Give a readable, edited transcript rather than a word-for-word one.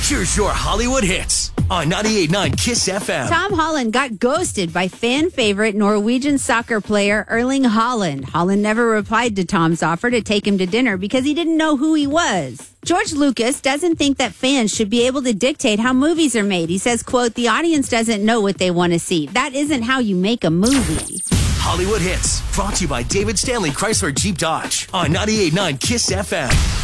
Here's your Hollywood hits on 98.9 Kiss FM. Tom Holland got ghosted by fan favorite Norwegian soccer player Erling Haaland. Haaland never replied to Tom's offer to take him to dinner because he didn't know who he was. George Lucas doesn't think that fans should be able to dictate how movies are made. He says, quote, "The audience doesn't know what they want to see. That isn't how you make a movie." Hollywood hits brought to you by David Stanley Chrysler Jeep Dodge on 98.9 Kiss FM.